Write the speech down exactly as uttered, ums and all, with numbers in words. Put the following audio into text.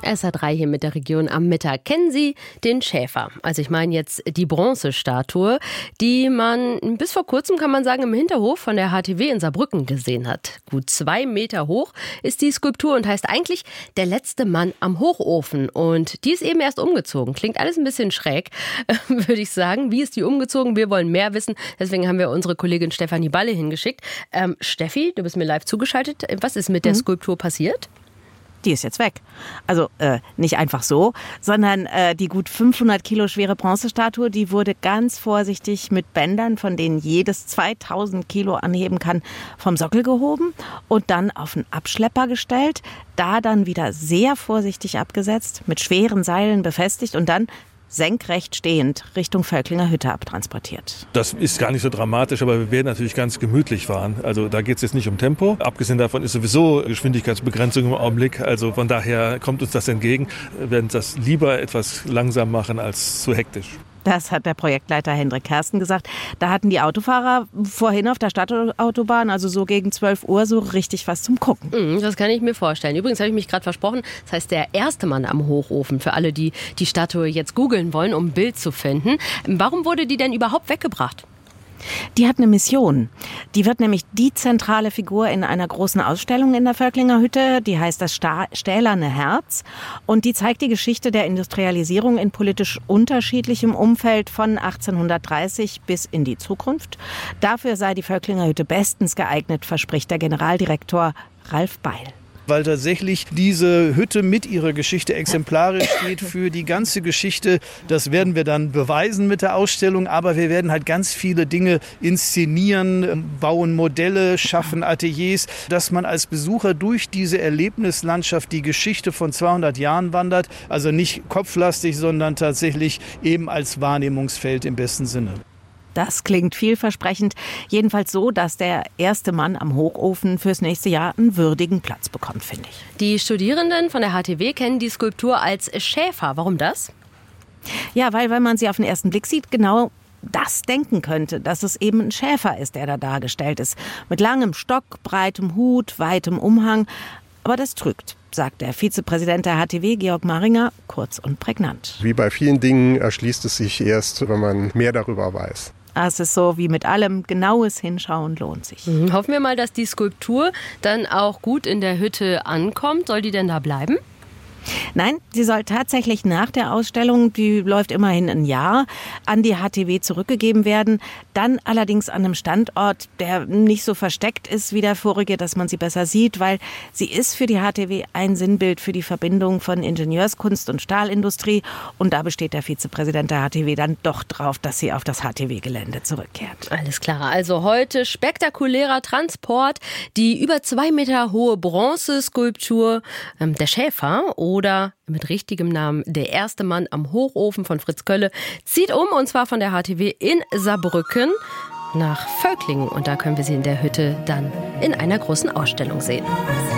S R drei hier mit der Region am Mittag. Kennen Sie den Schäfer? Also ich meine jetzt die Bronzestatue, die man bis vor kurzem, kann man sagen, im Hinterhof von der H T W in Saarbrücken gesehen hat. Gut zwei Meter hoch ist die Skulptur und heißt eigentlich der letzte Mann am Hochofen. Und die ist eben erst umgezogen. Klingt alles ein bisschen schräg, würde ich sagen. Wie ist die umgezogen? Wir wollen mehr wissen. Deswegen haben wir unsere Kollegin Stefanie Balle hingeschickt. Ähm, Steffi, du bist mir live zugeschaltet. Was ist mit der mhm. Skulptur passiert? Die ist jetzt weg. Also äh, nicht einfach so, sondern äh, die gut fünfhundert Kilo schwere Bronzestatue, die wurde ganz vorsichtig mit Bändern, von denen jedes zweitausend Kilo anheben kann, vom Sockel gehoben und dann auf einen Abschlepper gestellt, da dann wieder sehr vorsichtig abgesetzt, mit schweren Seilen befestigt und dann senkrecht stehend Richtung Völklinger Hütte abtransportiert. Das ist gar nicht so dramatisch, aber wir werden natürlich ganz gemütlich fahren. Also da geht es jetzt nicht um Tempo. Abgesehen davon ist sowieso Geschwindigkeitsbegrenzung im Augenblick. Also von daher kommt uns das entgegen. Wir werden das lieber etwas langsam machen als zu hektisch. Das hat der Projektleiter Hendrik Kersten gesagt. Da hatten die Autofahrer vorhin auf der Stadtautobahn, also so gegen zwölf Uhr, so richtig was zum Gucken. Das kann ich mir vorstellen. Übrigens habe ich mich gerade versprochen, das heißt der erste Mann am Hochofen, für alle, die die Statue jetzt googeln wollen, um ein Bild zu finden. Warum wurde die denn überhaupt weggebracht? Die hat eine Mission. Die wird nämlich die zentrale Figur in einer großen Ausstellung in der Völklinger Hütte. Die heißt das stählerne Herz. Und die zeigt die Geschichte der Industrialisierung in politisch unterschiedlichem Umfeld von achtzehnhundertdreißig bis in die Zukunft. Dafür sei die Völklinger Hütte bestens geeignet, verspricht der Generaldirektor Ralf Beil. Weil tatsächlich diese Hütte mit ihrer Geschichte exemplarisch steht für die ganze Geschichte. Das werden wir dann beweisen mit der Ausstellung, aber wir werden halt ganz viele Dinge inszenieren, bauen Modelle, schaffen Ateliers, dass man als Besucher durch diese Erlebnislandschaft die Geschichte von zweihundert Jahren wandert. Also nicht kopflastig, sondern tatsächlich eben als Wahrnehmungsfeld im besten Sinne. Das klingt vielversprechend. Jedenfalls so, dass der erste Mann am Hochofen fürs nächste Jahr einen würdigen Platz bekommt, finde ich. Die Studierenden von der H T W kennen die Skulptur als Schäfer. Warum das? Ja, weil, wenn man sie auf den ersten Blick sieht, genau das denken könnte, dass es eben ein Schäfer ist, der da dargestellt ist. Mit langem Stock, breitem Hut, weitem Umhang. Aber das trügt, sagt der Vizepräsident der H T W, Georg Maringer, kurz und prägnant. Wie bei vielen Dingen erschließt es sich erst, wenn man mehr darüber weiß. Es ist so wie mit allem, genaues Hinschauen lohnt sich. Mhm. Hoffen wir mal, dass die Skulptur dann auch gut in der Hütte ankommt. Soll die denn da bleiben? Nein, sie soll tatsächlich nach der Ausstellung, die läuft immerhin ein Jahr, an die H T W zurückgegeben werden. Dann allerdings an einem Standort, der nicht so versteckt ist wie der vorige, dass man sie besser sieht, weil sie ist für die H T W ein Sinnbild für die Verbindung von Ingenieurskunst und Stahlindustrie. Und da besteht der Vizepräsident der H T W dann doch drauf, dass sie auf das H T W-Gelände zurückkehrt. Alles klar, also heute spektakulärer Transport, die über zwei Meter hohe Bronzeskulptur, ähm, der Schäfer oder mit richtigem Namen der erste Mann am Hochofen von Fritz Kölle, zieht um, und zwar von der H T W in Saarbrücken nach Völklingen. Und da können wir sie in der Hütte dann in einer großen Ausstellung sehen.